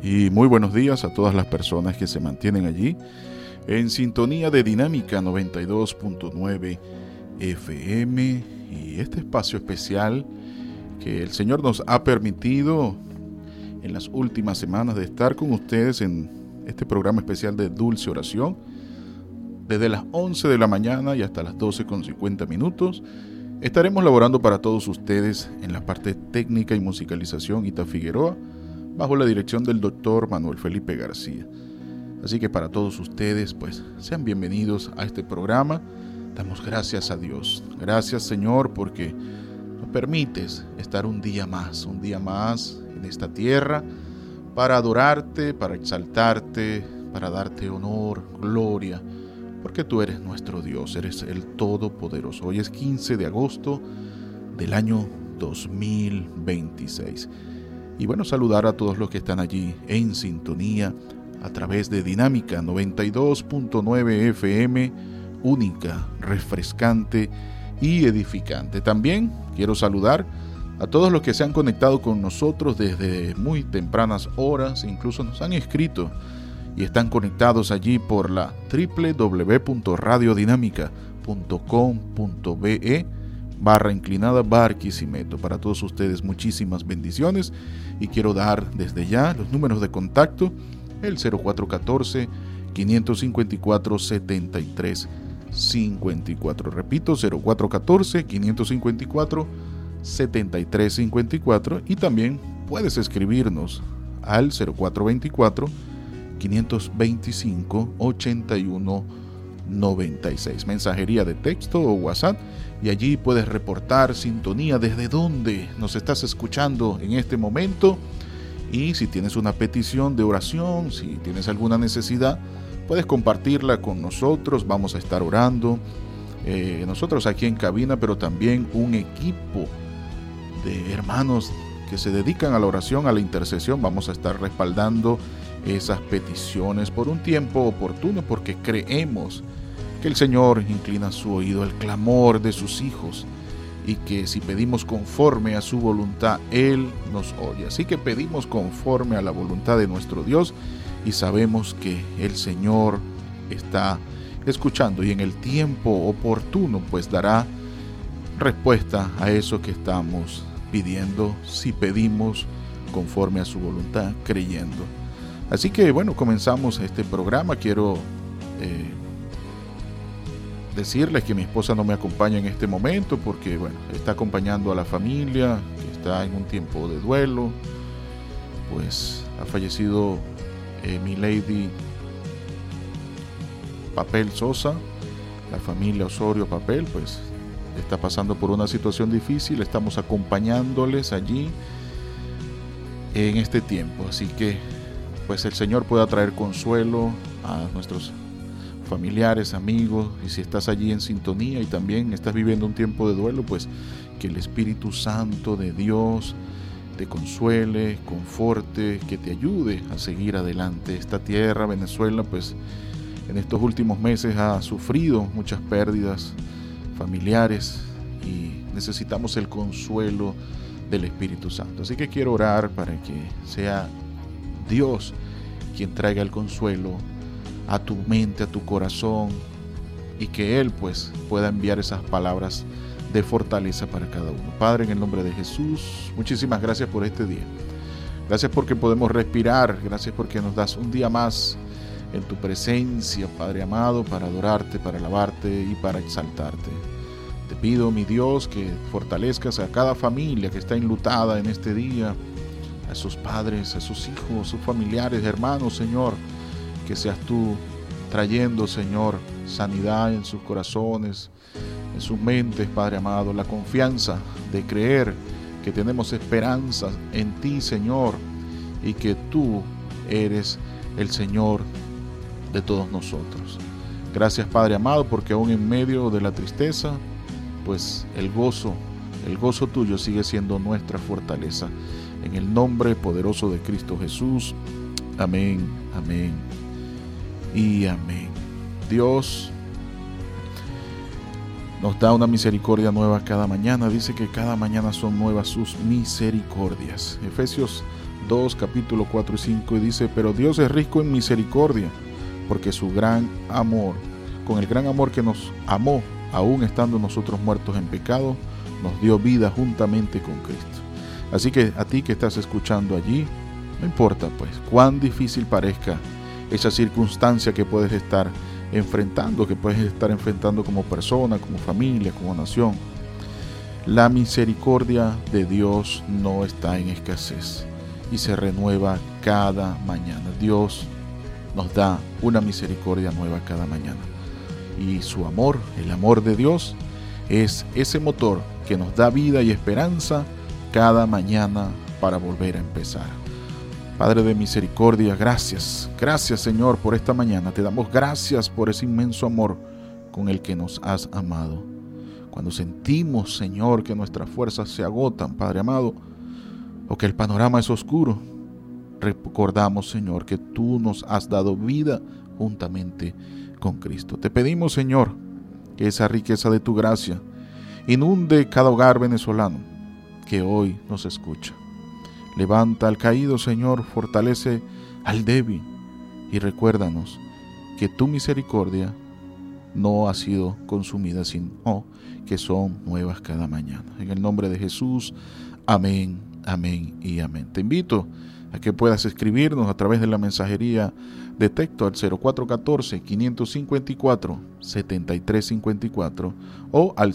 Y muy buenos días a todas las personas que se mantienen allí en sintonía de Dinámica 92.9 FM y este espacio especial que el Señor nos ha permitido en las últimas semanas de estar con ustedes en este programa especial de Dulce Oración desde las 11 de la mañana y hasta las 12:50. Estaremos laborando para todos ustedes en la parte técnica y musicalización Ita Figueroa, bajo la dirección del doctor Manuel Felipe García. Así que para todos ustedes, pues, sean bienvenidos a este programa. Damos gracias a Dios. Gracias, Señor, porque nos permites estar un día más en esta tierra para adorarte, para exaltarte, para darte honor, gloria, porque tú eres nuestro Dios, eres el Todopoderoso. Hoy es 15 de agosto del año 2026. Y bueno, saludar a todos los que están allí en sintonía a través de Dinámica 92.9 FM, única, refrescante y edificante. También quiero saludar a todos los que se han conectado con nosotros desde muy tempranas horas, incluso nos han escrito y están conectados allí por la www.radiodinamica.com.be/Barquisimeto. Para todos ustedes muchísimas bendiciones y quiero dar desde ya los números de contacto, el 0414-554-7354. Repito, 0414-554-7354 y también puedes escribirnos al 0424-525-8196. Mensajería de texto o WhatsApp y allí puedes reportar sintonía desde donde nos estás escuchando en este momento. Y si tienes una petición de oración, si tienes alguna necesidad, puedes compartirla con nosotros. Vamos a estar orando, nosotros aquí en cabina, pero también un equipo de hermanos que se dedican a la oración, a la intercesión. Vamos a estar respaldando esas peticiones por un tiempo oportuno, porque creemos que el Señor inclina su oído al clamor de sus hijos y que si pedimos conforme a su voluntad, Él nos oye. Así que pedimos conforme a la voluntad de nuestro Dios y sabemos que el Señor está escuchando y en el tiempo oportuno pues dará respuesta a eso que estamos pidiendo, si pedimos conforme a su voluntad, creyendo. Así que bueno, comenzamos este programa. Quiero decirles que mi esposa no me acompaña en este momento porque bueno, está acompañando a la familia que está en un tiempo de duelo. Pues ha fallecido mi lady Papel Sosa. La familia Osorio Papel pues está pasando por una situación difícil. Estamos acompañándoles allí en este tiempo, así que pues el Señor pueda traer consuelo a nuestros familiares, amigos, y si estás allí en sintonía y también estás viviendo un tiempo de duelo, pues que el Espíritu Santo de Dios te consuele, conforte, que te ayude a seguir adelante. Esta tierra, Venezuela, pues en estos últimos meses ha sufrido muchas pérdidas familiares y necesitamos el consuelo del Espíritu Santo. Así que quiero orar para que sea Dios quien traiga el consuelo a tu mente, a tu corazón, y que Él pues pueda enviar esas palabras de fortaleza para cada uno. Padre, en el nombre de Jesús, muchísimas gracias por este día. Gracias porque podemos respirar, gracias porque nos das un día más en tu presencia, Padre amado, para adorarte, para alabarte y para exaltarte. Te pido, mi Dios, que fortalezcas a cada familia que está enlutada en este día, a sus padres, a sus hijos, a sus familiares, hermanos, Señor, que seas tú trayendo, Señor, sanidad en sus corazones, en sus mentes, Padre amado, la confianza de creer que tenemos esperanza en ti, Señor, y que tú eres el Señor de todos nosotros. Gracias, Padre amado, porque aún en medio de la tristeza, pues el gozo tuyo sigue siendo nuestra fortaleza. En el nombre poderoso de Cristo Jesús. Amén, amén y amén. Dios nos da una misericordia nueva cada mañana. Dice que cada mañana son nuevas sus misericordias. Efesios 2, capítulo 4 y 5, y dice: pero Dios es rico en misericordia, porque su gran amor, con el gran amor que nos amó, aún estando nosotros muertos en pecado, nos dio vida juntamente con Cristo. Así que a ti que estás escuchando allí, no importa pues cuán difícil parezca esa circunstancia que puedes estar enfrentando, como persona, como familia, como nación, la misericordia de Dios no está en escasez y se renueva cada mañana. Dios nos da una misericordia nueva cada mañana. Y su amor, el amor de Dios, es ese motor que nos da vida y esperanza cada mañana para volver a empezar. Padre de misericordia, gracias Señor por esta mañana. Te damos gracias por ese inmenso amor con el que nos has amado. Cuando sentimos, Señor, que nuestras fuerzas se agotan, Padre amado, o que el panorama es oscuro, recordamos, Señor, que tú nos has dado vida juntamente con Cristo. Te pedimos, Señor, que esa riqueza de tu gracia inunde cada hogar venezolano que hoy nos escucha. Levanta al caído, Señor, fortalece al débil y recuérdanos que tu misericordia no ha sido consumida, sino que son nuevas cada mañana. En el nombre de Jesús, amén, amén y amén. Te invito a que puedas escribirnos a través de la mensajería de texto al 0414-554-7354 o al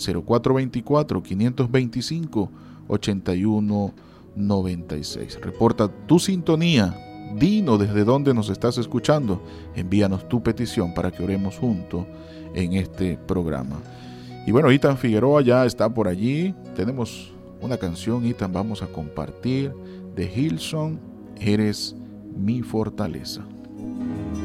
0424-525-8196. Reporta tu sintonía, dinos desde dónde nos estás escuchando, envíanos tu petición para que oremos juntos en este programa. Y bueno, Ethan Figueroa ya está por allí. Tenemos una canción, Ethan, vamos a compartir de Hillsong, Eres mi fortaleza.